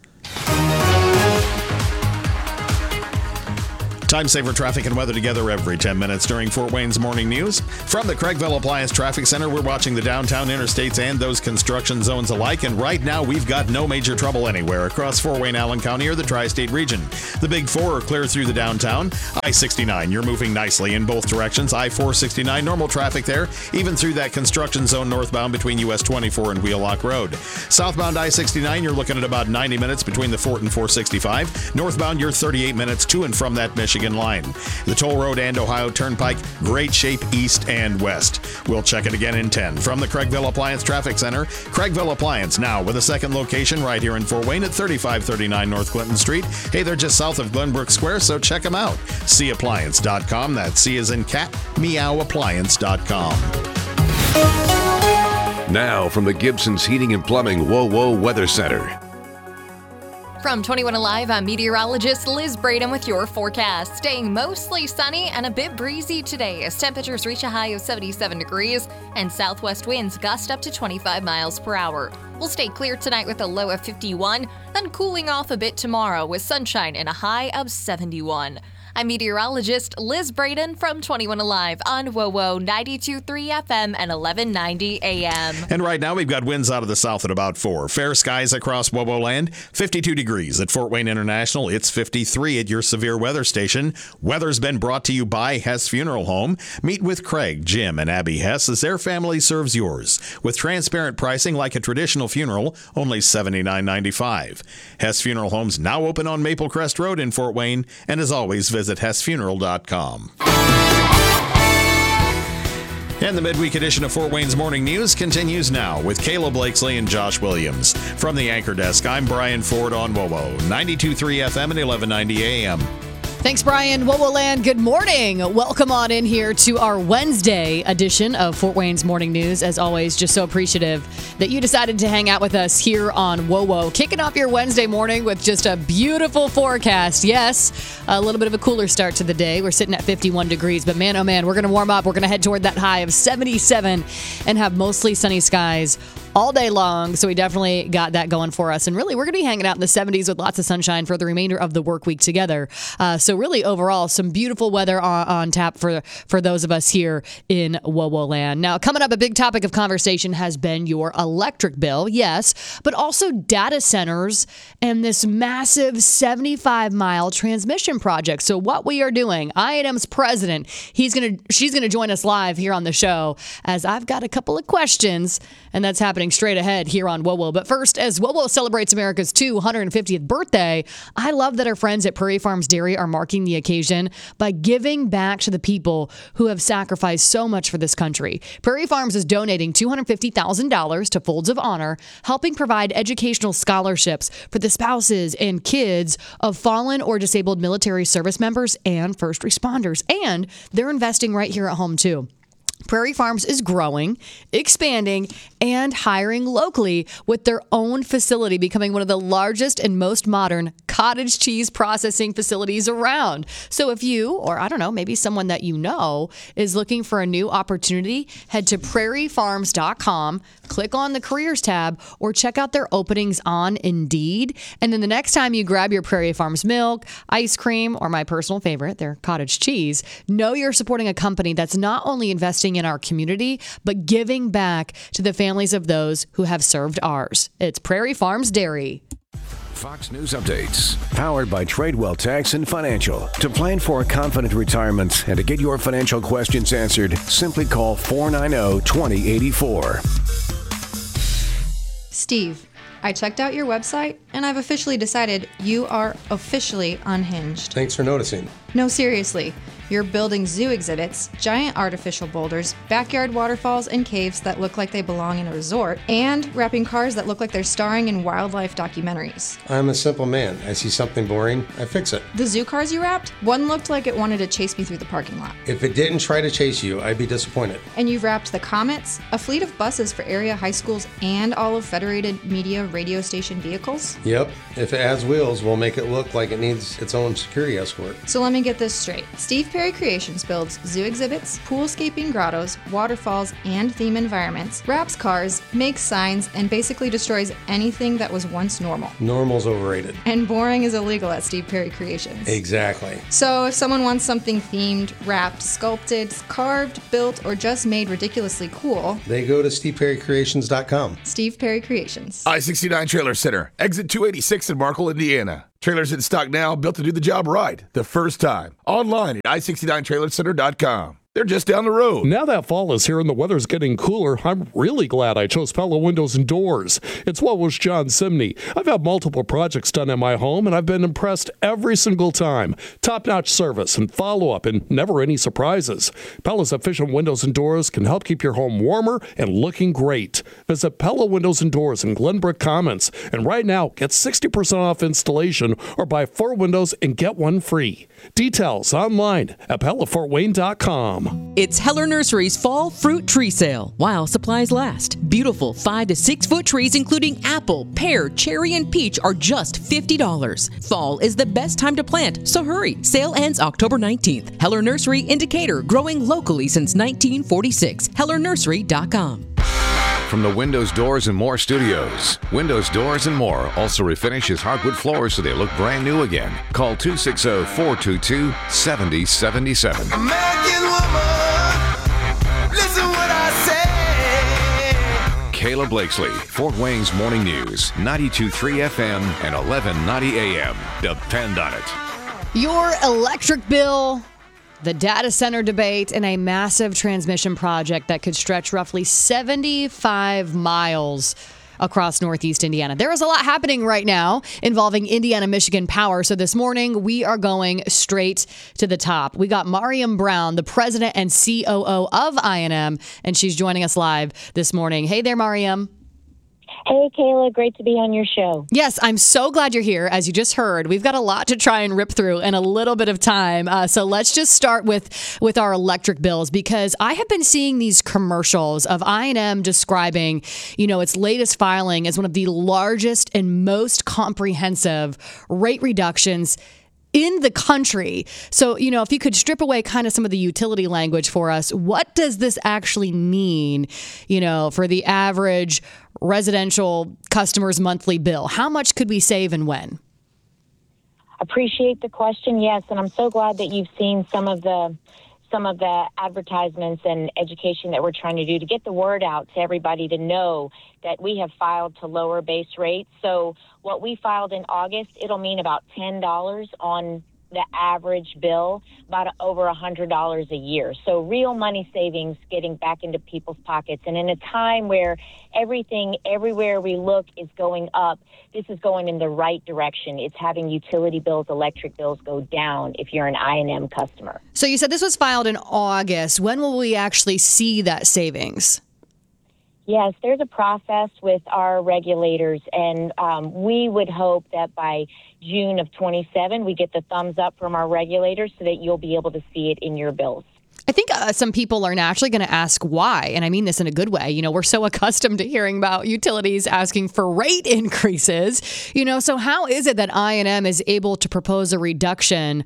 Time saver traffic and weather together every 10 minutes during Fort Wayne's morning news. From the Craigville Appliance Traffic Center, we're watching the downtown interstates and those construction zones alike. And right now, we've got no major trouble anywhere across Fort Wayne, Allen County, or the tri-state region. The big four are clear through the downtown. I-69, you're moving nicely in both directions. I-469, normal traffic there, even through that construction zone northbound between US 24 and Wheelock Road. Southbound I-69, you're looking at about 90 minutes between the Fort and 465. Northbound, you're 38 minutes to and from that Michigan line. The toll road and Ohio Turnpike, great shape east and west. We'll check it again in 10. From the Craigville Appliance Traffic Center, Craigville Appliance now with a second location right here in Fort Wayne at 3539 North Clinton Street. Hey, they're just south of Glenbrook Square, so check them out. Cappliance.com. That's C as in cat, meowappliance.com. Now from the Gibson's Heating and Plumbing WOWO Weather Center. From 21 Alive, I'm meteorologist Liz Braden with your forecast. Staying mostly sunny and a bit breezy today as temperatures reach a high of 77 degrees and southwest winds gust up to 25 miles per hour. We'll stay clear tonight with a low of 51, then cooling off a bit tomorrow with sunshine and a high of 71. I'm meteorologist Liz Braden from 21 Alive on WOWO 92.3 FM and 1190 AM. And right now we've got winds out of the south at about 4. Fair skies across WOWO land. 52 degrees at Fort Wayne International. It's 53 at your severe weather station. Weather's been brought to you by Hess Funeral Home. Meet with Craig, Jim, and Abby Hess as their family serves yours. With transparent pricing like a traditional funeral, only $79.95. Hess Funeral Home's now open on Maple Crest Road in Fort Wayne, and as always, visit HessFuneral.com. And the midweek edition of Fort Wayne's Morning News continues now with Kayla Blakesley and Josh Williams. From the Anchor Desk, I'm Brian Ford on WOWO 92.3 FM and 1190 AM. Thanks, Brian. WOWO Land, good morning. Welcome on in here to our Wednesday edition of Fort Wayne's Morning News. As always, just so appreciative that you decided to hang out with us here on WOWO. Kicking off your Wednesday morning with just a beautiful forecast. Yes, a little bit of a cooler start to the day. We're sitting at 51 degrees, but man, oh man, we're going to warm up. We're going to head toward that high of 77 and have mostly sunny skies all day long. So we definitely got that going for us. And really, we're going to be hanging out in the 70s with lots of sunshine for the remainder of the work week together. So really, overall, some beautiful weather on tap for those of us here in WOWO land. Now, coming up, a big topic of conversation has been your electric bill, yes, but also data centers and this massive 75-mile transmission project. So what we are doing, I&M's president, she's going to join us live here on the show as I've got a couple of questions, and that's happening straight ahead here on WOWO. But first, as WOWO celebrates America's 250th birthday, I love that our friends at Prairie Farms Dairy are marking the occasion by giving back to the people who have sacrificed so much for this country. Prairie Farms is donating $250,000 to Folds of Honor, helping provide educational scholarships for the spouses and kids of fallen or disabled military service members and first responders. And they're investing right here at home, too. Prairie Farms is growing, expanding, and hiring locally with their own facility, becoming one of the largest and most modern cottage cheese processing facilities around. So if you, or I don't know, maybe someone that you know is looking for a new opportunity, head to prairiefarms.com, click on the careers tab, or check out their openings on Indeed. And then the next time you grab your Prairie Farms milk, ice cream, or my personal favorite, their cottage cheese, know you're supporting a company that's not only investing in our community, but giving back to the families of those who have served ours. It's Prairie Farms Dairy. Fox News Updates, powered by Tradewell Tax and Financial. To plan for a confident retirement and to get your financial questions answered, simply call 490-2084. Steve, I checked out your website and I've officially decided you are officially unhinged. Thanks for noticing. No, seriously. You're building zoo exhibits, giant artificial boulders, backyard waterfalls, and caves that look like they belong in a resort, and wrapping cars that look like they're starring in wildlife documentaries. I'm a simple man. I see something boring, I fix it. The zoo cars you wrapped? One looked like it wanted to chase me through the parking lot. If it didn't try to chase you, I'd be disappointed. And you've wrapped the Comets, a fleet of buses for area high schools and all of Federated Media radio station vehicles? Yep. If it has wheels, we'll make it look like it needs its own security escort. So let me get this straight. Steve Perry Creations builds zoo exhibits, poolscaping grottos, waterfalls, and theme environments, wraps cars, makes signs, and basically destroys anything that was once normal. Normal's overrated. And boring is illegal at Steve Perry Creations. Exactly. So if someone wants something themed, wrapped, sculpted, carved, built, or just made ridiculously cool, they go to steveperrycreations.com. Steve Perry Creations. I-69 Trailer Center, exit 286 in Markle, Indiana. Trailers in stock now, built to do the job right, the first time. Online at i69trailercenter.com. They're just down the road. Now that fall is here and the weather's getting cooler, I'm really glad I chose Pella Windows and Doors. It's what was John Simney. I've had multiple projects done in my home, and I've been impressed every single time. Top-notch service and follow-up, and never any surprises. Pella's efficient windows and doors can help keep your home warmer and looking great. Visit Pella Windows and Doors in Glenbrook Commons, and right now, get 60% off installation or buy 4 windows and get 1 free. Details online at PellaFortWayne.com. It's Heller Nursery's Fall Fruit Tree Sale while supplies last. Beautiful 5 to 6 foot trees including apple, pear, cherry, and peach are just $50. Fall is the best time to plant, so hurry. Sale ends October 19th. Heller Nursery in Decatur, growing locally since 1946. HellerNursery.com. From the Windows, Doors, and More studios, Windows, Doors, and More also refinishes hardwood floors so they look brand new again. Call 260-422-7077. American woman, listen what I say. Kayla Blakesley, Fort Wayne's Morning News, 92.3 FM and 1190 AM. Depend on it. Your electric bill, the data center debate, and a massive transmission project that could stretch roughly 75 miles across Northeast Indiana. There is a lot happening right now involving Indiana-Michigan Power. So this morning, we are going straight to the top. We got Mariam Brown, the president and COO of I&M, and she's joining us live this morning. Hey there, Mariam. Hey, Kayla. Great to be on your show. Yes, I'm so glad you're here. As you just heard, we've got a lot to try and rip through in a little bit of time. So let's just start with our electric bills, because I have been seeing these commercials of I&M describing, its latest filing as one of the largest and most comprehensive rate reductions in the country. So, if you could strip away kind of some of the utility language for us, what does this actually mean, for the average residential customer's monthly bill? How much could we save and when? Appreciate the question. Yes, and I'm so glad that you've seen some of the advertisements and education that we're trying to do to get the word out to everybody to know that we have filed to lower base rates. So what we filed in August, it'll mean about $10 on the average bill, about over $100 a year. So real money savings getting back into people's pockets. And in a time where everything, everywhere we look is going up, this is going in the right direction. It's having utility bills, electric bills go down if you're an I&M customer. So you said this was filed in August. When will we actually see that savings? Yes, there's a process with our regulators, and we would hope that by June of 27, we get the thumbs up from our regulators so that you'll be able to see it in your bills. I think some people are naturally going to ask why, and I mean this in a good way. We're so accustomed to hearing about utilities asking for rate increases. So how is it that I&M is able to propose a reduction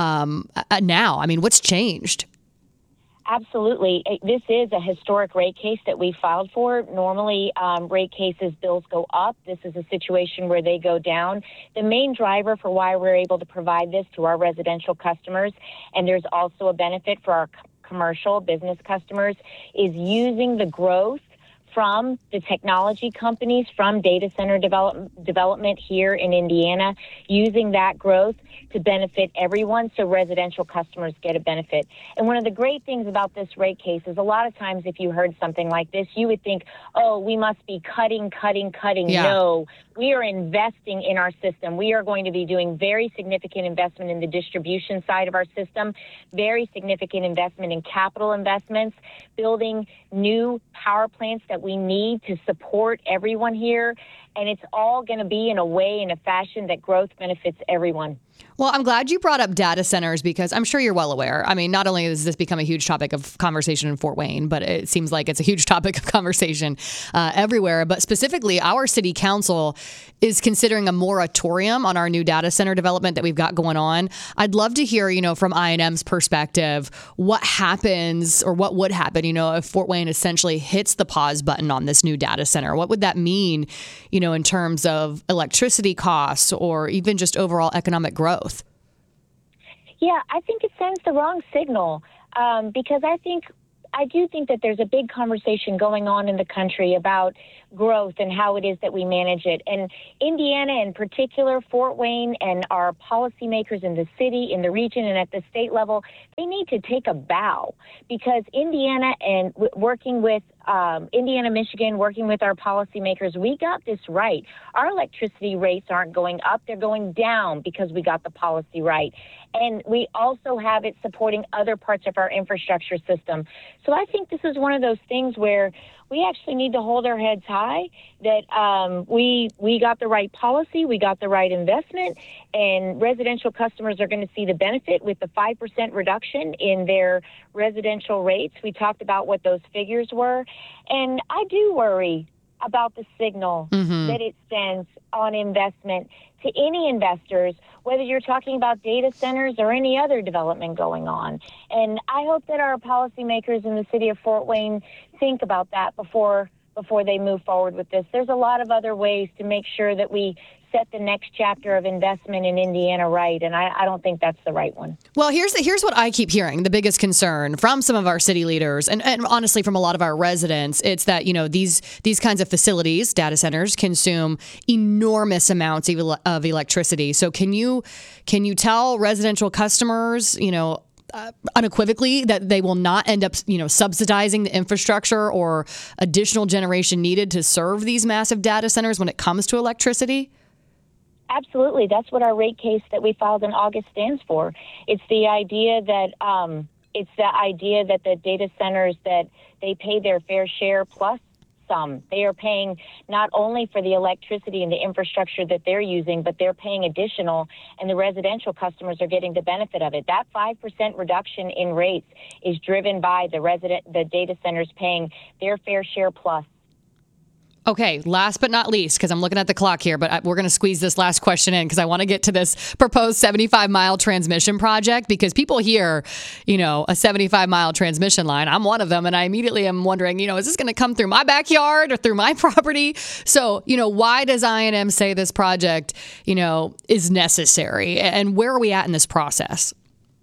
now? I mean, what's changed? Absolutely. This is a historic rate case that we filed for. Normally, rate cases, bills go up. This is a situation where they go down. The main driver for why we're able to provide this to our residential customers, and there's also a benefit for our commercial business customers, is using the growth from the technology companies, from data center development here in Indiana, using that growth to benefit everyone so residential customers get a benefit. And one of the great things about this rate case is a lot of times if you heard something like this, you would think, oh, we must be cutting. Yeah. No, we are investing in our system. We are going to be doing very significant investment in the distribution side of our system, very significant investment in capital investments, building new power plants that we need to support everyone here. And it's all going to be in a way, in a fashion that growth benefits everyone. Well, I'm glad you brought up data centers because I'm sure you're well aware. I mean, not only has this become a huge topic of conversation in Fort Wayne, but it seems like it's a huge topic of conversation everywhere. But specifically, our city council is considering a moratorium on our new data center development that we've got going on. I'd love to hear, from I&M's perspective, what happens or what would happen, if Fort Wayne essentially hits the pause button on this new data center. What would that mean, in terms of electricity costs or even just overall economic growth? Yeah, I think it sends the wrong signal because I do think that there's a big conversation going on in the country about growth and how it is that we manage it. And Indiana in particular, Fort Wayne and our policymakers in the city, in the region, and at the state level, they need to take a bow because Indiana and working with Indiana, Michigan, working with our policymakers, we got this right. Our electricity rates aren't going up, they're going down because we got the policy right. And we also have it supporting other parts of our infrastructure system. So I think this is one of those things where we actually need to hold our heads high that we got the right policy, we got the right investment, and residential customers are going to see the benefit with the 5% reduction in their residential rates. We talked about what those figures were. And I do worry about the signal that it sends on investment to any investors, whether you're talking about data centers or any other development going on. And I hope that our policymakers in the city of Fort Wayne think about that before they move forward with this. There's a lot of other ways to make sure that we set the next chapter of investment in Indiana right, and I don't think that's the right one. Well, here's what I keep hearing, the biggest concern from some of our city leaders and honestly from a lot of our residents. It's that, these kinds of facilities, data centers, consume enormous amounts of electricity. So can you tell residential customers, unequivocally that they will not end up, subsidizing the infrastructure or additional generation needed to serve these massive data centers when it comes to electricity? Absolutely. That's what our rate case that we filed in August stands for. It's the idea that the data centers, that they pay their fair share plus some. They are paying not only for the electricity and the infrastructure that they're using, but they're paying additional, and the residential customers are getting the benefit of it. That 5% reduction in rates is driven by the data centers paying their fair share plus. Okay, last but not least, because I'm looking at the clock here, but we're going to squeeze this last question in because I want to get to this proposed 75-mile transmission project because people hear, a 75-mile transmission line. I'm one of them, and I immediately am wondering, is this going to come through my backyard or through my property? So, why does I&M say this project, is necessary? And where are we at in this process?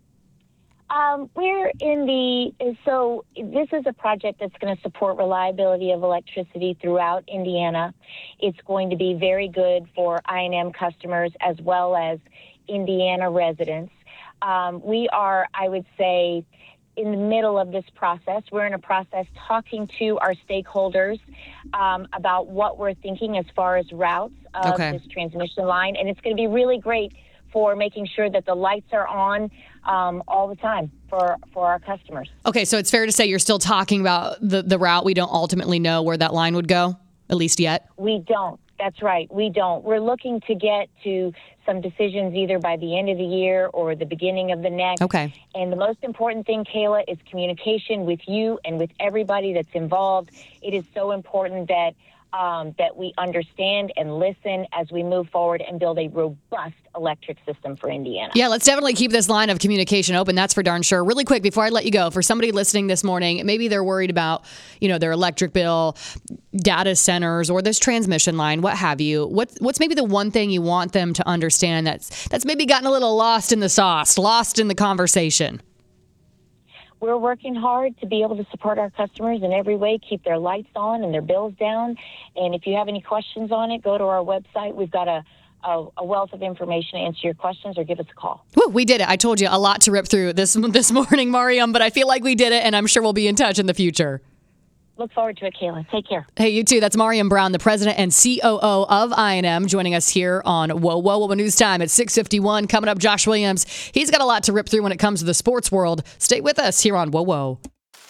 So this is a project that's going to support reliability of electricity throughout Indiana. It's going to be very good for I&M customers as well as Indiana residents. We are, I would say, in the middle of this process. We're in a process talking to our stakeholders about what we're thinking as far as routes of this transmission line. And it's going to be really great for making sure that the lights are on all the time for our customers. Okay, so it's fair to say you're still talking about the route. We don't ultimately know where that line would go, at least yet? We don't. That's right. We don't. We're looking to get to some decisions either by the end of the year or the beginning of the next. Okay. And the most important thing, Kayla, is communication with you and with everybody that's involved. It is so important that we understand and listen as we move forward and build a robust electric system for Indiana. Yeah, let's definitely keep this line of communication open. That's for darn sure. Really quick, before I let you go, for somebody listening this morning, maybe they're worried about, their electric bill, data centers, or this transmission line, what have you. What's maybe the one thing you want them to understand that's maybe gotten a little lost in the sauce, lost in the conversation? we're working hard to be able to support our customers in every way, keep their lights on and their bills down. And if you have any questions on it, go to our website. We've got a wealth of information to answer your questions, or give us a call. Woo, we did it. I told you a lot to rip through this morning, Mariam, but I feel like we did it, and I'm sure we'll be in touch in the future. Look forward to it, Kayla. Take care. Hey, you too. That's Mariam Brown, the president and COO of I&M, joining us here on Whoa, Whoa, Whoa News Time at 6:51. Coming up, Josh Williams. He's got a lot to rip through when it comes to the sports world. Stay with us here on Whoa, Whoa.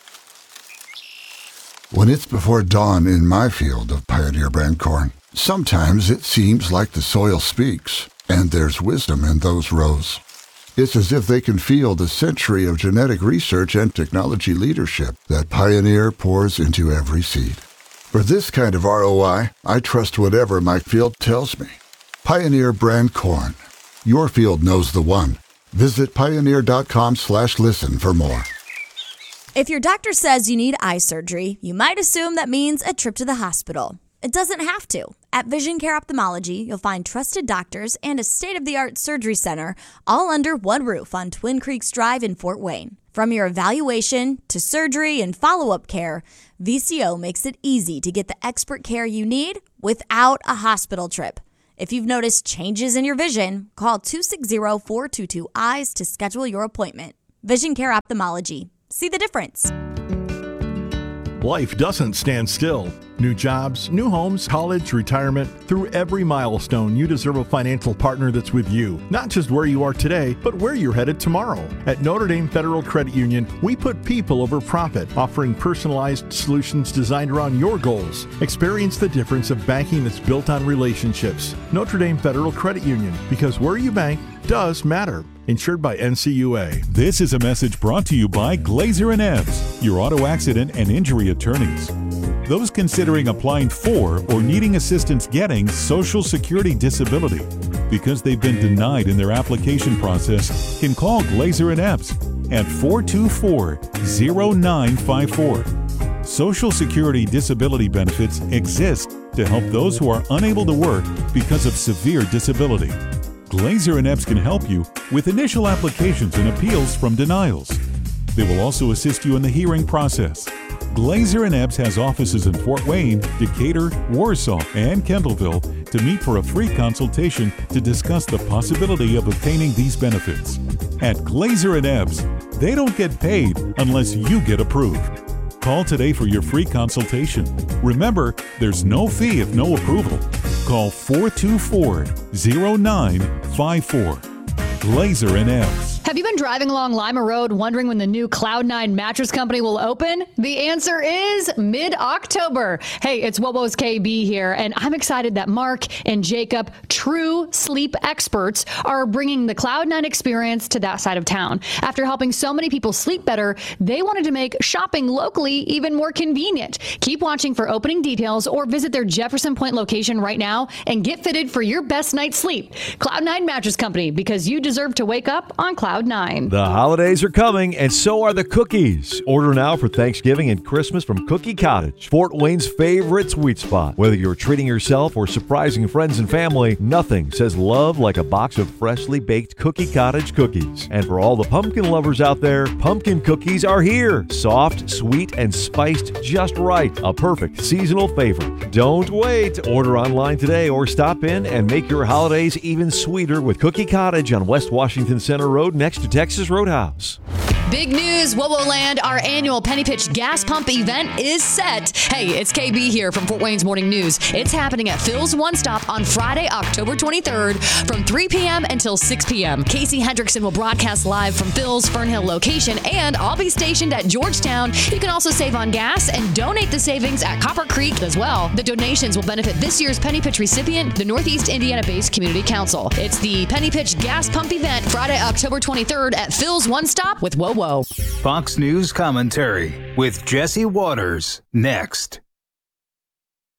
When it's before dawn in my field of Pioneer brand corn, sometimes it seems like the soil speaks, and there's wisdom in those rows. It's as if they can feel the century of genetic research and technology leadership that Pioneer pours into every seed. For this kind of ROI, I trust whatever my field tells me. Pioneer brand corn. Your field knows the one. Visit pioneer.com/listen for more. If your doctor says you need eye surgery, you might assume that means a trip to the hospital. It doesn't have to. At Vision Care Ophthalmology, you'll find trusted doctors and a state-of-the-art surgery center all under one roof on Twin Creeks Drive in Fort Wayne. From your evaluation to surgery and follow-up care, VCO makes it easy to get the expert care you need without a hospital trip. If you've noticed changes in your vision, call 260-422-EYES to schedule your appointment. Vision Care Ophthalmology. See the difference. Life doesn't stand still. New jobs, new homes, college, retirement. Through every milestone, you deserve a financial partner that's with you. Not just where you are today, but where you're headed tomorrow. At Notre Dame Federal Credit Union, we put people over profit, offering personalized solutions designed around your goals. Experience the difference of banking that's built on relationships. Notre Dame Federal Credit Union, because where you bank does matter. Insured by NCUA. This is a message brought to you by Glazer & Ebbs, your auto accident and injury attorneys. Those considering applying for or needing assistance getting Social Security disability because they've been denied in their application process can call Glazer & Ebbs at 424-0954. Social Security disability benefits exist to help those who are unable to work because of severe disability. Glazer & Ebbs can help you with initial applications and appeals from denials. They will also assist you in the hearing process. Glazer & Ebbs has offices in Fort Wayne, Decatur, Warsaw, and Kendallville to meet for a free consultation to discuss the possibility of obtaining these benefits. At Glazer & Ebbs, they don't get paid unless you get approved. Call today for your free consultation. Remember, there's no fee if no approval. Call 424-0954. Glazer & Ebbs. Have you been driving along Lima Road wondering when the new Cloud9 mattress company will open? The answer is mid-October. Hey, it's Wobo's KB here, and I'm excited that Mark and Jacob, true sleep experts, are bringing the Cloud9 experience to that side of town. After helping so many people sleep better, they wanted to make shopping locally even more convenient. Keep watching for opening details or visit their Jefferson Point location right now and get fitted for your best night's sleep. Cloud9 Mattress Company, because you deserve to wake up on Cloud9. The holidays are coming, and so are the cookies. Order now for Thanksgiving and Christmas from Cookie Cottage, Fort Wayne's favorite sweet spot. Whether you're treating yourself or surprising friends and family, nothing says love like a box of freshly baked Cookie Cottage cookies. And for all the pumpkin lovers out there, pumpkin cookies are here. Soft, sweet, and spiced just right. A perfect seasonal favorite. Don't wait. Order online today or stop in and make your holidays even sweeter with Cookie Cottage on West Washington Center Road next to Texas Roadhouse. Big news, Wowoland, our annual Penny Pitch gas pump event is set. Hey, it's KB here from Fort Wayne's Morning News. It's happening at Phil's One Stop on Friday, October 23rd from 3 p.m. until 6 p.m. Casey Hendrickson will broadcast live from Phil's Fernhill location, and I'll be stationed at Georgetown. You can also save on gas and donate the savings at Copper Creek as well. The donations will benefit this year's Penny Pitch recipient, the Northeast Indiana-based Community Council. It's the Penny Pitch gas pump event, Friday, October 23rd at Phil's One Stop with Wowo. Fox News Commentary with Jesse Waters next.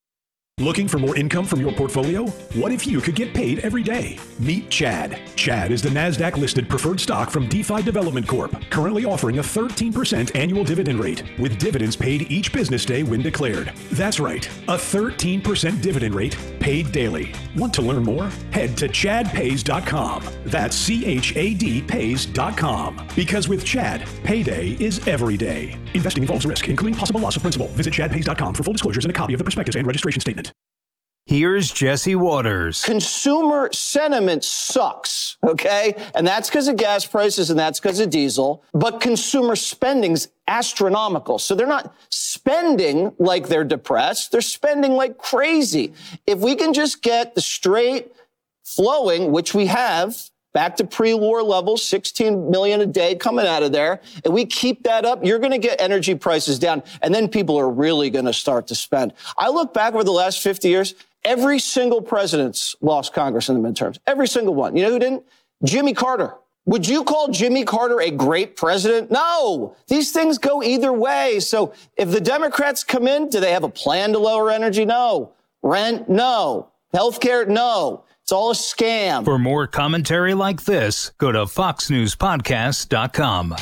Looking for more income from your portfolio? What if you could get paid every day? Meet Chad. Chad is the NASDAQ-listed preferred stock from DeFi Development Corp., currently offering a 13% annual dividend rate, with dividends paid each business day when declared. That's right, a 13% dividend rate paid daily. Want to learn more? Head to chadpays.com. That's CHAD pays.com. Because with Chad, payday is every day. Investing involves risk, including possible loss of principal. Visit chadpays.com for full disclosures and a copy of the prospectus and registration statement. Here's Jesse Waters. Consumer sentiment sucks, okay? And that's because of gas prices and that's because of diesel. But consumer spending's astronomical. So they're not spending like they're depressed. They're spending like crazy. If we can just get the straight flowing, which we have, back to pre-war levels, 16 million a day coming out of there. And we keep that up, you're going to get energy prices down. And then people are really going to start to spend. I look back over the last 50 years, every single president's lost Congress in the midterms. Every single one. You know who didn't? Jimmy Carter. Would you call Jimmy Carter a great president? No. These things go either way. So if the Democrats come in, do they have a plan to lower energy? No. Rent? No. Healthcare? No. It's all a scam. For more commentary like this, go to foxnewspodcast.com.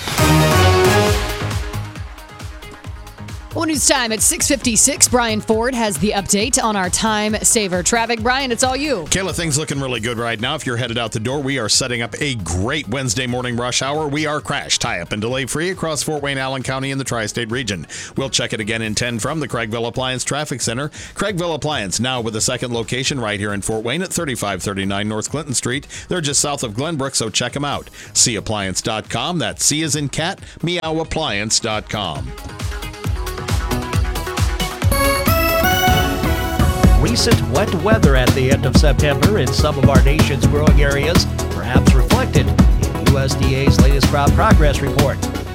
Well, news time at 6:56. Brian Ford has the update on our time saver traffic. Brian, it's all you. Kayla, things looking really good right now. If you're headed out the door, we are setting up a great Wednesday morning rush hour. We are crash, tie-up, and delay-free across Fort Wayne, Allen County, and the Tri-State region. We'll check it again in 10 from the Craigville Appliance Traffic Center. Craigville Appliance, now with a second location right here in Fort Wayne at 3539 North Clinton Street. They're just south of Glenbrook, so check them out. CAppliance.com. That's C as in cat, meowappliance.com. Recent wet weather at the end of September in some of our nation's growing areas, perhaps reflected in USDA's latest crop progress report.